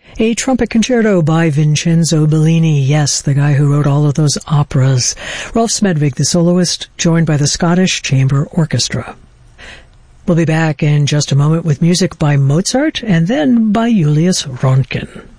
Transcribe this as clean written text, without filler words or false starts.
A trumpet concerto by Vincenzo Bellini, yes, the guy who wrote all of those operas. Rolf Smedvig, the soloist, joined by the Scottish Chamber Orchestra. We'll be back in just a moment with music by Mozart and then by Julius Röntgen.